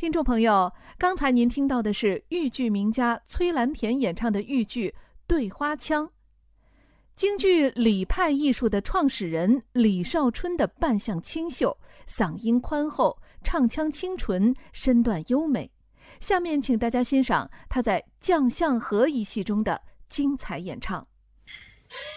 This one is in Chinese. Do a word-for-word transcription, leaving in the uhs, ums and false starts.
听众朋友，刚才您听到的是豫剧名家崔兰田演唱的豫剧《对花腔》。京剧李派艺术的创始人李少春的扮相清秀，嗓音宽厚，唱腔清纯，身段优美。下面请大家欣赏他在《将相和》一戏中的精彩演唱。